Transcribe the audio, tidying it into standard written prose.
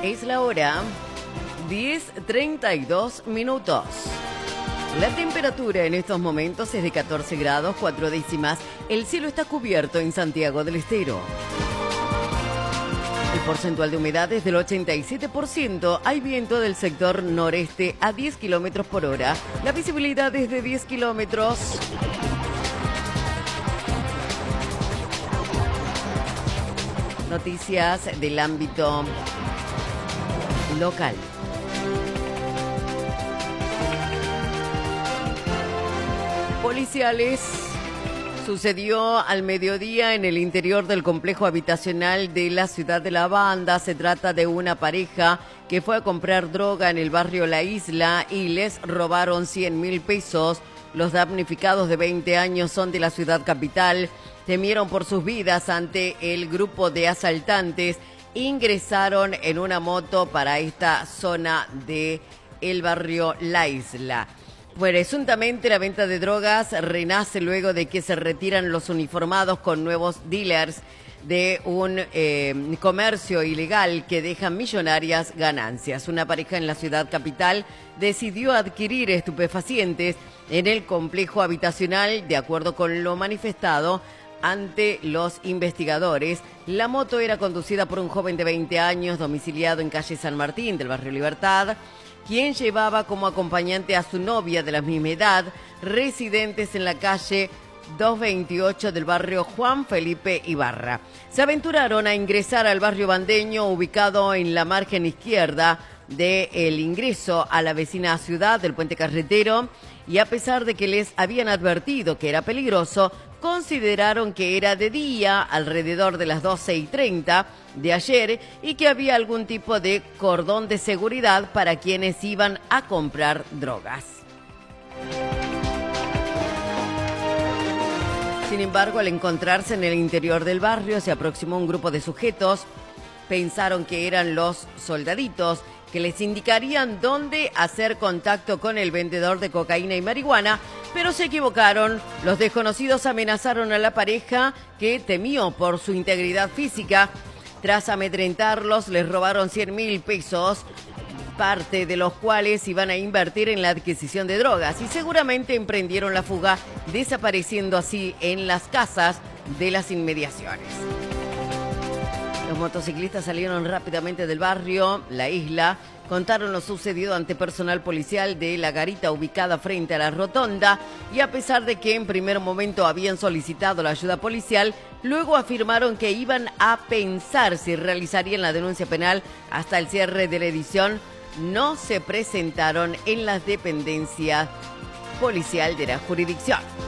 Es la hora 10:32. La temperatura en estos momentos es de 14 grados 4 décimas. El cielo está cubierto en Santiago del Estero. El porcentual de humedad es del 87%. Hay viento del sector noreste a 10 kilómetros por hora. La visibilidad es de 10 kilómetros. Noticias del ámbito local. Policiales. Sucedió al mediodía en el interior del complejo habitacional de la ciudad de La Banda. Se trata de una pareja que fue a comprar droga en el barrio La Isla y les robaron 100.000 pesos. Los damnificados de 20 años son de la ciudad capital. Temieron por sus vidas ante el grupo de asaltantes. Ingresaron en una moto para esta zona de el barrio La Isla. Presuntamente la venta de drogas renace luego de que se retiran los uniformados con nuevos dealers de un comercio ilegal que deja millonarias ganancias. Una pareja en la ciudad capital decidió adquirir estupefacientes en el complejo habitacional, de acuerdo con lo manifestado ante los investigadores. La moto era conducida por un joven de 20 años domiciliado en calle San Martín del barrio Libertad, quien llevaba como acompañante a su novia de la misma edad, residentes en la calle 228 del barrio Juan Felipe Ibarra. Se aventuraron a ingresar al barrio bandeño, ubicado en la margen izquierda del ingreso a la vecina ciudad del Puente Carretero, y a pesar de que les habían advertido que era peligroso, consideraron que era de día, alrededor de las 12:30 de ayer, y que había algún tipo de cordón de seguridad para quienes iban a comprar drogas. Sin embargo, al encontrarse en el interior del barrio, se aproximó un grupo de sujetos. Pensaron que eran los soldaditos que les indicarían dónde hacer contacto con el vendedor de cocaína y marihuana, pero se equivocaron. Los desconocidos amenazaron a la pareja, que temió por su integridad física. Tras amedrentarlos, les robaron 100.000 pesos, parte de los cuales iban a invertir en la adquisición de drogas, y seguramente emprendieron la fuga, desapareciendo así en las casas de las inmediaciones. Los motociclistas salieron rápidamente del barrio La Isla, contaron lo sucedido ante personal policial de la garita ubicada frente a la rotonda, y a pesar de que en primer momento habían solicitado la ayuda policial, luego afirmaron que iban a pensar si realizarían la denuncia penal. Hasta el cierre de la edición no se presentaron en las dependencias policial de la jurisdicción.